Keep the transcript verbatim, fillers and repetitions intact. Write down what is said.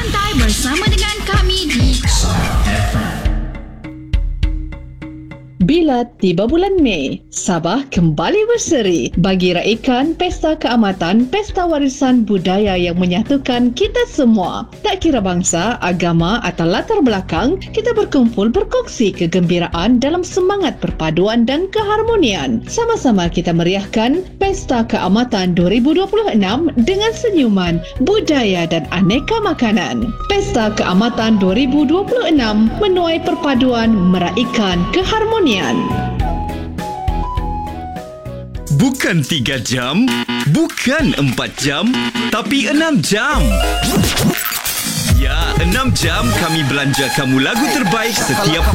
Santai bersama dengan kami di Bila tiba bulan Mei, Sabah kembali berseri bagi raikan Pesta Keamatan, Pesta Warisan Budaya yang menyatukan kita semua. Tak kira bangsa, agama atau latar belakang, kita berkumpul berkongsi kegembiraan dalam semangat perpaduan dan keharmonian. Sama-sama kita meriahkan Pesta Keamatan dua ribu dua puluh enam dengan senyuman, budaya dan aneka makanan. Pesta Keamatan dua ribu dua puluh enam menuai perpaduan, meraikan keharmonian. Bukan tiga jam, bukan empat jam, tapi enam jam. Ya, enam jam kami belanja kamu lagu terbaik setiap